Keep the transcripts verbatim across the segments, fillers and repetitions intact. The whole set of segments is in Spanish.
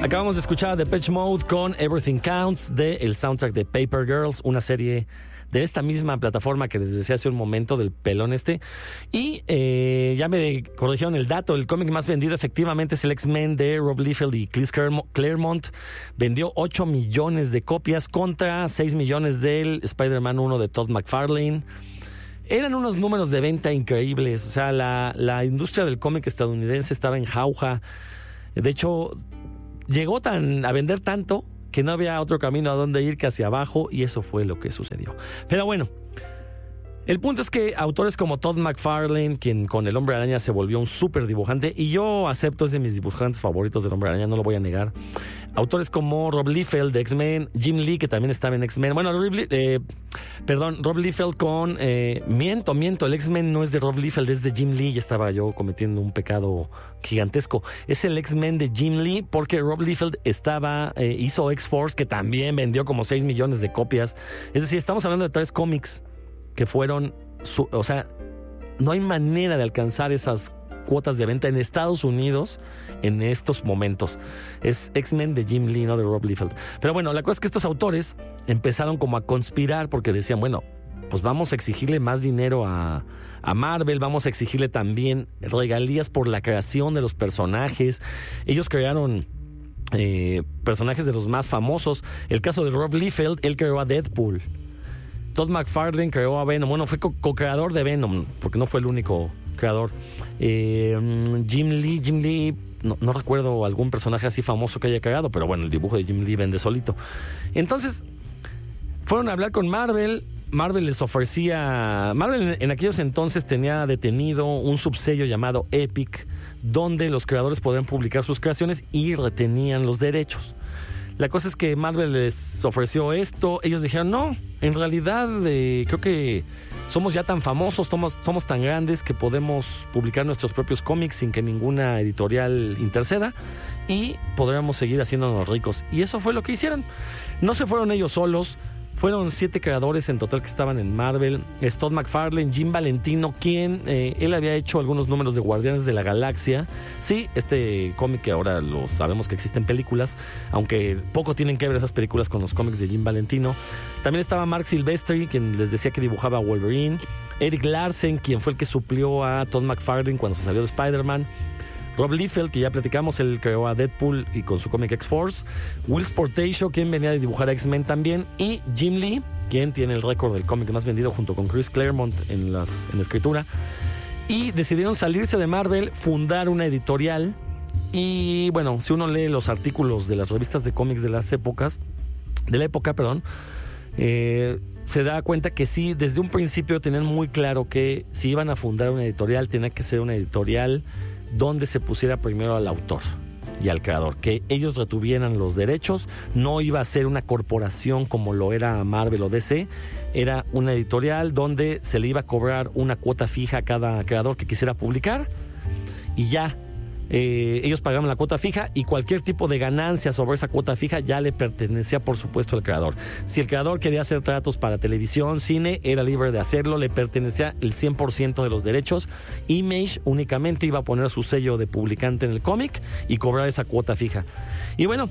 Acabamos de escuchar a Depeche Mode con Everything Counts de el soundtrack de Paper Girls, una serie de esta misma plataforma que les decía hace un momento del pelón este. Y eh, ya me corrigieron el dato, el cómic más vendido efectivamente es el X-Men de Rob Liefeld y Chris Claremont. Vendió ocho millones de copias contra seis millones del Spider-Man uno de Todd McFarlane. Eran unos números de venta increíbles, o sea, la, la industria del cómic estadounidense estaba en jauja. De hecho, llegó tan a vender tanto que no había otro camino a donde ir que hacia abajo, y eso fue lo que sucedió. Pero bueno, el punto es que autores como Todd McFarlane, quien con El Hombre Araña se volvió un súper dibujante, y yo acepto, es de mis dibujantes favoritos del Hombre Araña, no lo voy a negar. Autores como Rob Liefeld de X-Men, Jim Lee, que también estaba en X-Men. Bueno, Rob, eh, perdón, Rob Liefeld con... Eh, miento, miento, el X-Men no es de Rob Liefeld, es de Jim Lee. Ya estaba yo cometiendo un pecado gigantesco. Es el X-Men de Jim Lee, porque Rob Liefeld estaba, eh, hizo X-Force, que también vendió como seis millones de copias. Es decir, estamos hablando de tres cómics que fueron... Su, o sea, no hay manera de alcanzar esas cuotas de venta en Estados Unidos en estos momentos. Es X-Men de Jim Lee, no de Rob Liefeld. Pero bueno, la cosa es que estos autores empezaron como a conspirar porque decían, bueno, pues vamos a exigirle más dinero a, a Marvel, vamos a exigirle también regalías por la creación de los personajes. Ellos crearon eh, personajes de los más famosos. El caso de Rob Liefeld, él creó a Deadpool. Todd McFarlane creó a Venom. Bueno, fue co- co-creador de Venom, porque no fue el único creador. Eh, Jim Lee, Jim Lee, no, no recuerdo algún personaje así famoso que haya creado, pero bueno, el dibujo de Jim Lee vende solito. Entonces, fueron a hablar con Marvel. Marvel les ofrecía... Marvel en, en aquellos entonces tenía detenido un subsello llamado Epic, donde los creadores podían publicar sus creaciones y retenían los derechos. La cosa es que Marvel les ofreció esto. Ellos dijeron, no, en realidad eh, creo que somos ya tan famosos, somos, somos tan grandes que podemos publicar nuestros propios cómics sin que ninguna editorial interceda y podríamos seguir haciéndonos ricos. Y eso fue lo que hicieron. No se fueron ellos solos. Fueron siete creadores en total que estaban en Marvel. Todd McFarlane, Jim Valentino, quien eh, él había hecho algunos números de Guardianes de la Galaxia. Sí, este cómic que ahora lo sabemos que existen películas, aunque poco tienen que ver esas películas con los cómics de Jim Valentino. También estaba Mark Silvestri, quien les decía que dibujaba a Wolverine. Eric Larsen, quien fue el que suplió a Todd McFarlane cuando se salió de Spider-Man. Rob Liefeld, que ya platicamos, él creó a Deadpool y con su cómic X-Force. Will Sportation, quien venía de dibujar a X-Men también. Y Jim Lee, quien tiene el récord del cómic más vendido junto con Chris Claremont en, las, en la escritura. Y decidieron salirse de Marvel, fundar una editorial. Y bueno, si uno lee los artículos de las revistas de cómics de las épocas, de la época, perdón, eh, se da cuenta que sí, desde un principio tenían muy claro que si iban a fundar una editorial, tenía que ser una editorial donde se pusiera primero al autor y al creador, que ellos retuvieran los derechos. No iba a ser una corporación como lo era Marvel o D C, era una editorial donde se le iba a cobrar una cuota fija a cada creador que quisiera publicar y ya. Eh, ellos pagaban la cuota fija y cualquier tipo de ganancia sobre esa cuota fija ya le pertenecía, por supuesto, al creador. Si el creador quería hacer tratos para televisión, cine, era libre de hacerlo, le pertenecía el cien por ciento de los derechos. Image únicamente iba a poner su sello de publicante en el cómic y cobrar esa cuota fija. Y bueno,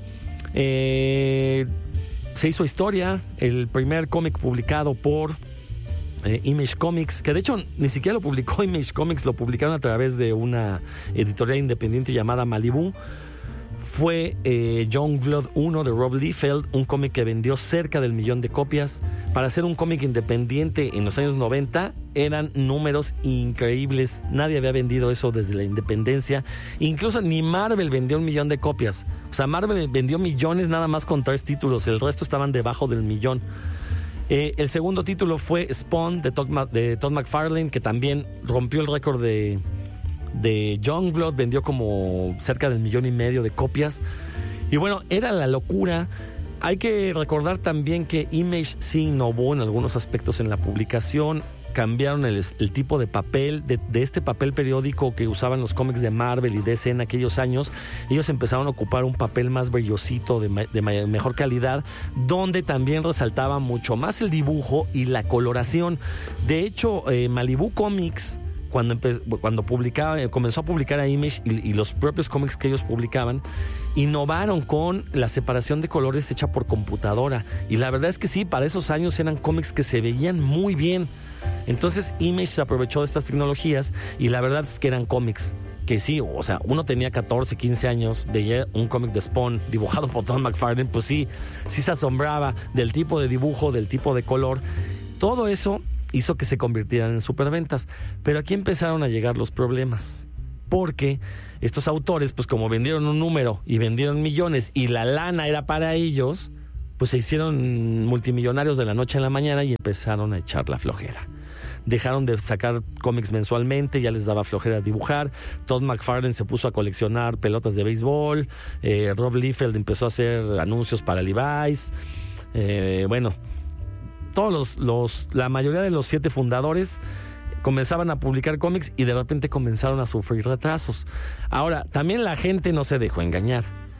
eh, se hizo historia. El primer cómic publicado por Eh, Image Comics, que de hecho ni siquiera lo publicó Image Comics, lo publicaron a través de una editorial independiente llamada Malibu. Fue eh, Youngblood uno de Rob Liefeld, un cómic que vendió cerca del millón de copias. Para ser un cómic independiente en los años noventa eran números increíbles. Nadie había vendido eso desde la independencia. Incluso ni Marvel vendió un millón de copias. O sea, Marvel vendió millones nada más con tres títulos, el resto estaban debajo del millón. Eh, el segundo título fue Spawn de Todd, de Todd McFarlane, que también rompió el récord de, de Youngblood, vendió como cerca del millón y medio de copias. Y bueno, era la locura. Hay que recordar también que Image sí innovó en algunos aspectos en la publicación. Cambiaron el, el tipo de papel, de, de este papel periódico que usaban los cómics de Marvel y D C en aquellos años. Ellos empezaron a ocupar un papel más brillosito, de, de mejor calidad, donde también resaltaba mucho más el dibujo y la coloración. De hecho, eh, Malibu Comics cuando, empe- cuando publicaba, comenzó a publicar a Image y, y los propios cómics que ellos publicaban, innovaron con la separación de colores hecha por computadora. Y la verdad es que sí, para esos años eran cómics que se veían muy bien. Entonces Image se aprovechó de estas tecnologías y la verdad es que eran cómics que sí, o sea, uno tenía catorce, quince años, veía un cómic de Spawn dibujado por Todd McFarlane, pues sí, sí se asombraba del tipo de dibujo, del tipo de color. Todo eso hizo que se convirtieran en superventas. Pero aquí empezaron a llegar los problemas, porque estos autores, pues como vendieron un número y vendieron millones y la lana era para ellos, pues se hicieron multimillonarios de la noche a la mañana y empezaron a echar la flojera. Dejaron de sacar cómics mensualmente, ya les daba flojera dibujar. Todd McFarlane se puso a coleccionar pelotas de béisbol. Eh, Rob Liefeld empezó a hacer anuncios para Levi's. Eh, bueno, todos los, los, la mayoría de los siete fundadores comenzaban a publicar cómics y de repente comenzaron a sufrir retrasos. Ahora, también la gente no se dejó engañar.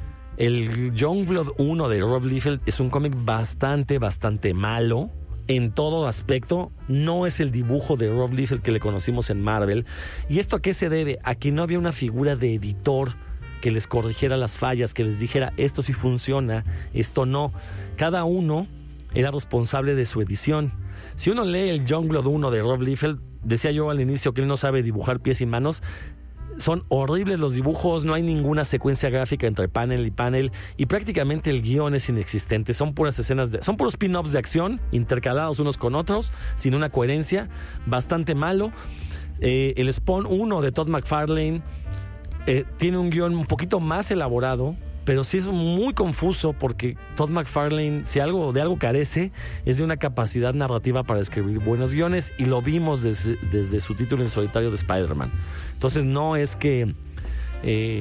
El Youngblood uno de Rob Liefeld es un cómic bastante, bastante malo. En todo aspecto, no es el dibujo de Rob Liefeld que le conocimos en Marvel. ¿Y esto a qué se debe? A que no había una figura de editor que les corrigiera las fallas, que les dijera esto sí funciona, esto no. Cada uno era responsable de su edición. Si uno lee el Youngblood uno de Rob Liefeld, decía yo al inicio que él no sabe dibujar pies y manos. Son horribles los dibujos, no hay ninguna secuencia gráfica entre panel y panel y prácticamente el guión es inexistente. Son puras escenas, de, son puros pin-ups de acción intercalados unos con otros, sin una coherencia, bastante malo. Eh, el Spawn uno de Todd McFarlane eh, tiene un guión un poquito más elaborado, pero sí es muy confuso porque Todd McFarlane, si algo de algo carece, es de una capacidad narrativa para escribir buenos guiones y lo vimos desde, desde su título en solitario de Spider-Man. Entonces no es que eh,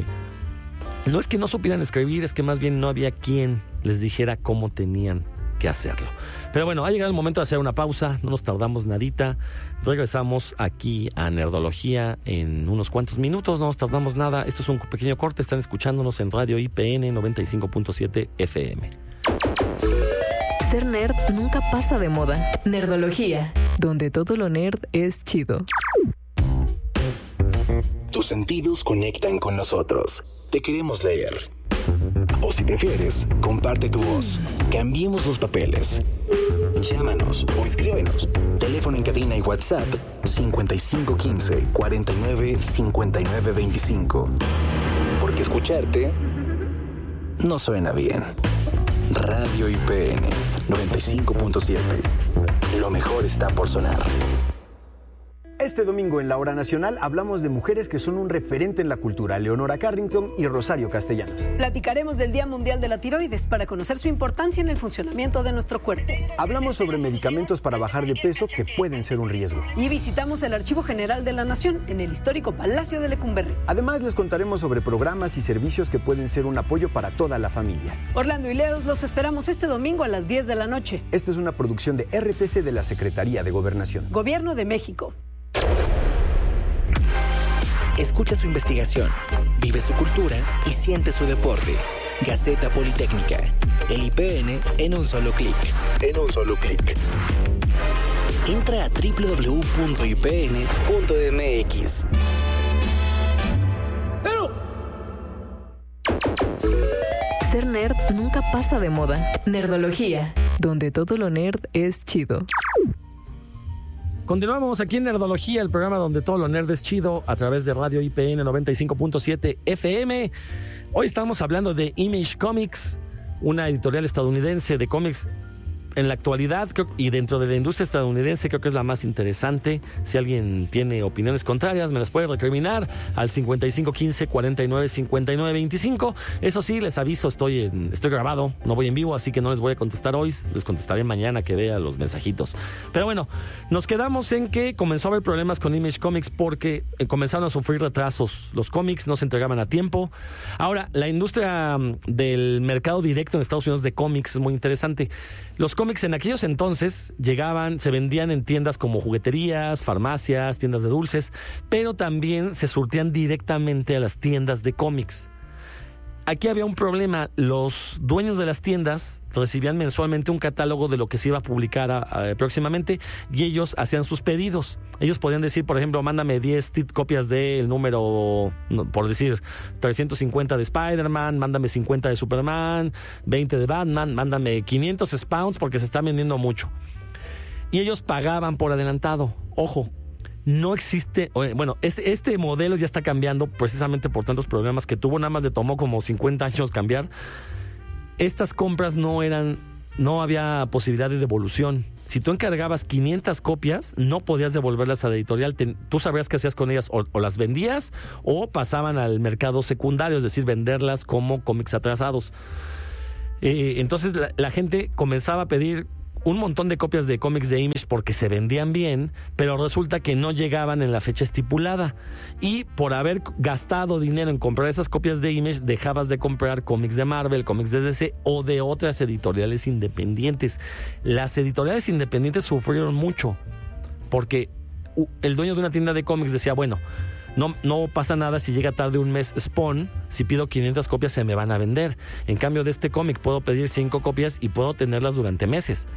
no es que no supieran escribir, es que más bien no había quien les dijera cómo tenían que hacerlo. Pero bueno, ha llegado el momento de hacer una pausa, no nos tardamos nadita. Regresamos aquí a Nerdología en unos cuantos minutos, no nos tardamos nada. Esto es un pequeño corte, están escuchándonos en Radio I P N noventa y cinco punto siete F M. Ser nerd nunca pasa de moda. Nerdología, donde todo lo nerd es chido. Tus sentidos conectan con nosotros. Te queremos leer. O si prefieres, comparte tu voz. Cambiemos los papeles. Llámanos o escríbenos. Teléfono en cabina y WhatsApp cincuenta y cinco quince cuarenta y nueve cincuenta y nueve veinticinco. Porque escucharte no suena bien. Radio I P N noventa y cinco punto siete. Lo mejor está por sonar. Este domingo en La Hora Nacional hablamos de mujeres que son un referente en la cultura, Leonora Carrington y Rosario Castellanos. Platicaremos del Día Mundial de la Tiroides para conocer su importancia en el funcionamiento de nuestro cuerpo. Hablamos sobre medicamentos para bajar de peso que pueden ser un riesgo. Y visitamos el Archivo General de la Nación en el histórico Palacio de Lecumberri. Además les contaremos sobre programas y servicios que pueden ser un apoyo para toda la familia. Orlando y Leos los esperamos este domingo a las diez de la noche. Esta es una producción de R T C de la Secretaría de Gobernación. Gobierno de México. Escucha su investigación, vive su cultura y siente su deporte. Gaceta Politécnica. El I P N en un solo clic. En un solo clic. Entra a doble u doble u doble u punto i p n punto m x. Ser nerd nunca pasa de moda. Nerdología, donde todo lo nerd es chido. Continuamos aquí en Nerdología, el programa donde todo lo nerd es chido, a través de Radio I P N noventa y cinco punto siete F M. Hoy estamos hablando de Image Comics, una editorial estadounidense de cómics en la actualidad, creo, y dentro de la industria estadounidense creo que es la más interesante. Si alguien tiene opiniones contrarias, me las puede recriminar al cincuenta y cinco quince cuarenta y nueve cincuenta y nueve veinticinco. Eso sí, les aviso, estoy en, estoy grabado, no voy en vivo, así que no les voy a contestar hoy, les contestaré mañana que vea los mensajitos. Pero bueno, nos quedamos en que comenzó a haber problemas con Image Comics porque eh, comenzaron a sufrir retrasos. Los cómics no se entregaban a tiempo. Ahora, la industria del mercado directo en Estados Unidos de cómics es muy interesante. Los cómics en aquellos entonces llegaban, se vendían en tiendas como jugueterías, farmacias, tiendas de dulces, pero también se surtían directamente a las tiendas de cómics. aquí había un problema. Los dueños de las tiendas recibían mensualmente un catálogo de lo que se iba a publicar a, a, próximamente, y ellos hacían sus pedidos. Ellos podían decir, por ejemplo, mándame diez t- copias del número, no, por decir, trescientos cincuenta de Spider-Man, mándame cincuenta de Superman, veinte de Batman, mándame quinientos Spawns porque se está vendiendo mucho. Y ellos pagaban por adelantado. Ojo, no existe, bueno, este, este modelo ya está cambiando precisamente por tantos problemas que tuvo, nada más le tomó como cincuenta años cambiar. Estas compras no eran, no había posibilidad de devolución. Si tú encargabas quinientas copias, no podías devolverlas a la editorial. Te, tú sabrías qué hacías con ellas, o, o las vendías o pasaban al mercado secundario, es decir, venderlas como cómics atrasados. Eh, entonces la, la gente comenzaba a pedir un montón de copias de cómics de Image porque se vendían bien, pero resulta que no llegaban en la fecha estipulada. Y por haber gastado dinero en comprar esas copias de Image, dejabas de comprar cómics de Marvel, cómics de D C o de otras editoriales independientes. Las editoriales independientes sufrieron mucho porque el dueño de una tienda de cómics decía, bueno, No, no pasa nada si llega tarde un mes Spawn, si pido quinientas copias se me van a vender. En cambio de este cómic puedo pedir cinco copias y puedo tenerlas durante meses.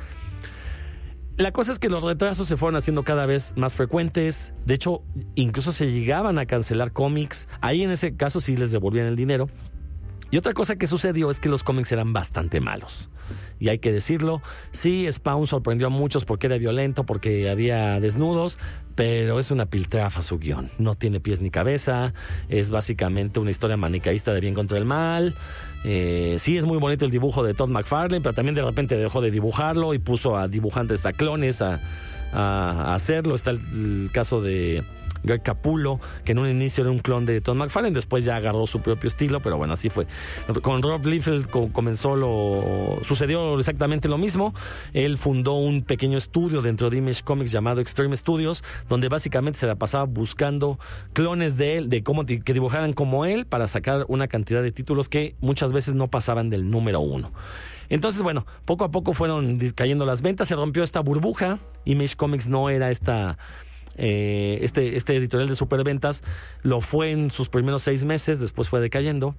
La cosa es que los retrasos se fueron haciendo cada vez más frecuentes. De hecho, incluso se llegaban a cancelar cómics. Ahí en ese caso sí les devolvían el dinero. Y otra cosa que sucedió es que los cómics eran bastante malos. Y hay que decirlo, sí, Spawn sorprendió a muchos porque era violento, porque había desnudos, pero es una piltrafa su guión. No tiene pies ni cabeza, es básicamente una historia manicaísta de bien contra el mal. Eh, sí, es muy bonito el dibujo de Todd McFarlane, pero también de repente dejó de dibujarlo y puso a dibujantes, a clones a, a, a hacerlo. Está el, el caso de Greg Capullo, que en un inicio era un clon de Todd McFarlane, después ya agarró su propio estilo, pero bueno, así fue. Con Rob Liefeld comenzó lo... sucedió exactamente lo mismo. Él fundó un pequeño estudio dentro de Image Comics llamado Extreme Studios, donde básicamente se la pasaba buscando clones de él, de cómo que dibujaran como él, para sacar una cantidad de títulos que muchas veces no pasaban del número uno. Entonces, bueno, poco a poco fueron cayendo las ventas, se rompió esta burbuja. Image Comics no era esta... Eh, este, este editorial de superventas, lo fue en sus primeros seis meses, después fue decayendo.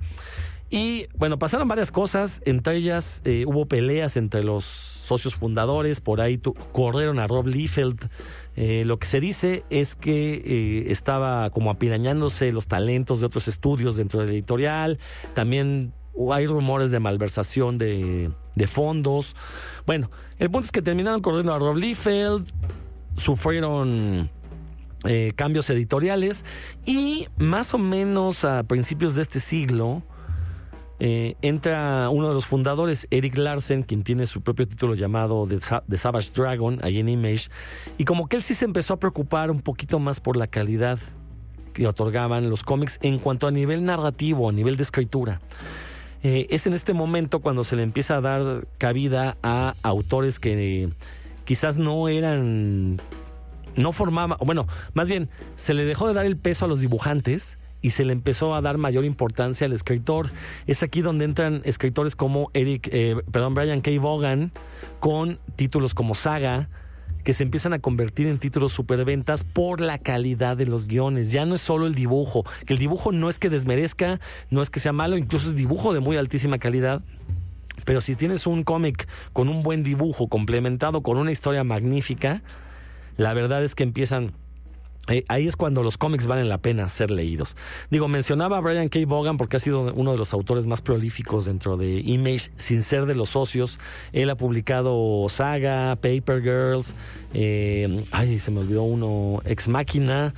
Y bueno, pasaron varias cosas, entre ellas eh, hubo peleas entre los socios fundadores, por ahí tu, corrieron a Rob Liefeld. Eh, lo que se dice es que eh, estaba como apirañándose los talentos de otros estudios dentro de la editorial. También hay rumores de malversación de, de fondos. Bueno, el punto es que terminaron corriendo a Rob Liefeld, sufrieron Eh, cambios editoriales, y más o menos a principios de este siglo eh, entra uno de los fundadores, Eric Larsen, quien tiene su propio título llamado The, Sa- The Savage Dragon, ahí en Image, y como que él sí se empezó a preocupar un poquito más por la calidad que otorgaban los cómics en cuanto a nivel narrativo, a nivel de escritura. Eh, es en este momento cuando se le empieza a dar cabida a autores que eh, quizás no eran... no formaba, bueno, más bien se le dejó de dar el peso a los dibujantes y se le empezó a dar mayor importancia al escritor. Es aquí donde entran escritores como Eric, eh, perdón, Brian K. Vaughan, con títulos como Saga, que se empiezan a convertir en títulos superventas por la calidad de los guiones. Ya no es solo el dibujo, que el dibujo no es que desmerezca, no es que sea malo, incluso es dibujo de muy altísima calidad. Pero si tienes un cómic con un buen dibujo complementado con una historia magnífica, la verdad es que empiezan... Eh, ahí es cuando los cómics valen la pena ser leídos. Digo, mencionaba a Brian K. Vaughan porque ha sido uno de los autores más prolíficos dentro de Image, sin ser de los socios. Él ha publicado Saga, Paper Girls, eh, ay, se me olvidó uno, Ex Machina,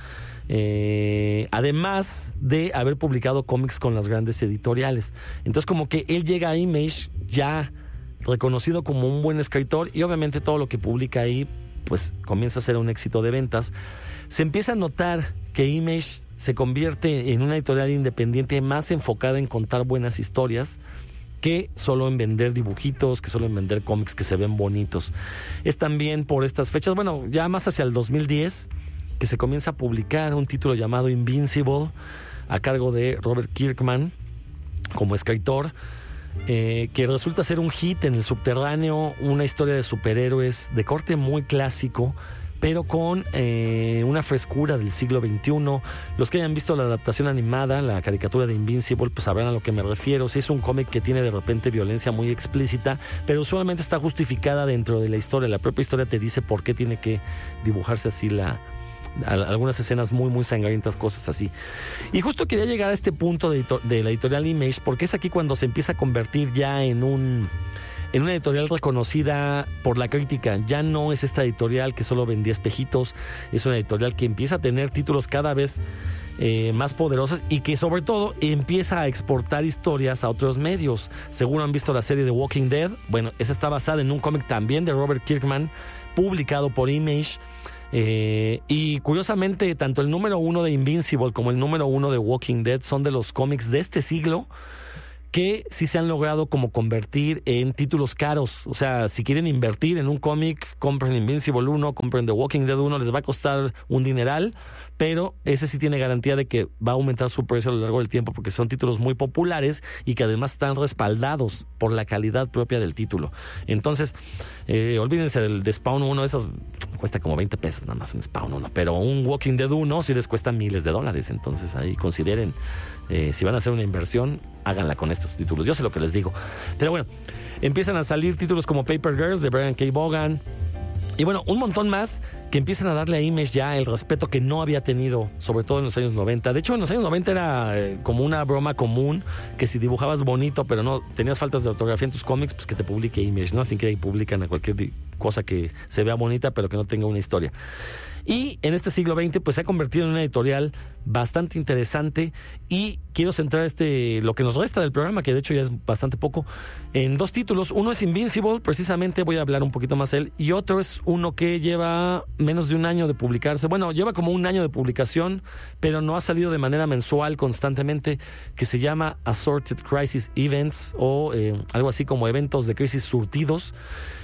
eh, además de haber publicado cómics con las grandes editoriales. Entonces, como que él llega a Image ya reconocido como un buen escritor, y obviamente todo lo que publica ahí pues comienza a ser un éxito de ventas. Se empieza a notar que Image se convierte en una editorial independiente más enfocada en contar buenas historias que solo en vender dibujitos, que solo en vender cómics que se ven bonitos. Es también por estas fechas, bueno, ya más hacia el dos mil diez, que se comienza a publicar un título llamado Invincible, a cargo de Robert Kirkman como escritor, Eh, que resulta ser un hit en el subterráneo, una historia de superhéroes de corte muy clásico, pero con eh, una frescura del siglo veintiuno. Los que hayan visto la adaptación animada, la caricatura de Invincible, pues sabrán a lo que me refiero. Sí, es un cómic que tiene de repente violencia muy explícita, pero usualmente está justificada dentro de la historia. La propia historia te dice por qué tiene que dibujarse así la... algunas escenas muy muy sangrientas, cosas así. Y justo quería llegar a este punto de, de la editorial Image, porque es aquí cuando se empieza a convertir ya en un en una editorial reconocida por la crítica. Ya no es esta editorial que solo vendía espejitos, es una editorial que empieza a tener títulos cada vez eh, más poderosos y que sobre todo empieza a exportar historias a otros medios. Seguro han visto la serie de Walking Dead. Bueno, esa está basada en un cómic también de Robert Kirkman, publicado por Image. Eh, y curiosamente, tanto el número uno de Invincible como el número uno de Walking Dead son de los cómics de este siglo que sí se han logrado como convertir en títulos caros. O sea, si quieren invertir en un cómic, compren Invincible uno, compren The Walking Dead uno, les va a costar un dineral, pero ese sí tiene garantía de que va a aumentar su precio a lo largo del tiempo, porque son títulos muy populares y que además están respaldados por la calidad propia del título. Entonces, eh, olvídense del de Spawn uno, esos cuesta como veinte pesos nada más un Spawn uno, pero un Walking Dead uno sí les cuesta miles de dólares. Entonces ahí consideren, eh, si van a hacer una inversión, háganla con estos títulos. Yo sé lo que les digo. Pero bueno, empiezan a salir títulos como Paper Girls de Brian K. Vaughan. Y bueno, un montón más que empiezan a darle a Image ya el respeto que no había tenido, sobre todo en los años noventa. De hecho, en los años noventa era eh, como una broma común que si dibujabas bonito, pero no tenías faltas de ortografía en tus cómics, pues que te publique Image, ¿no? Así que ahí publican a cualquier cosa que se vea bonita, pero que no tenga una historia. Y en este siglo veinte, pues se ha convertido en una editorial bastante interesante, y quiero centrar este lo que nos resta del programa, que de hecho ya es bastante poco, en dos títulos. Uno es Invincible, precisamente voy a hablar un poquito más de él, y otro es uno que lleva menos de un año de publicarse. Bueno, lleva como un año de publicación, pero no ha salido de manera mensual constantemente, que se llama Assorted Crisis Events, o eh, algo así como eventos de crisis surtidos.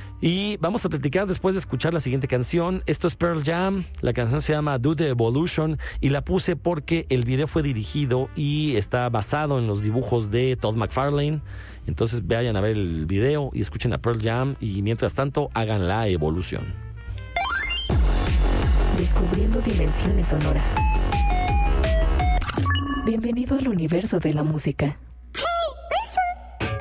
Y vamos a platicar después de escuchar la siguiente canción. Esto es Pearl Jam, la canción se llama Do the Evolution, y la puse porque el video fue dirigido y está basado en los dibujos de Todd McFarlane. Entonces vayan a ver el video y escuchen a Pearl Jam, y mientras tanto hagan la evolución. Descubriendo dimensiones sonoras. Bienvenido al universo de la música.